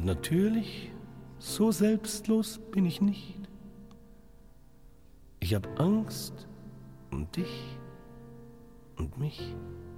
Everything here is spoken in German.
Und natürlich, so selbstlos bin ich nicht. Ich hab Angst um dich und mich.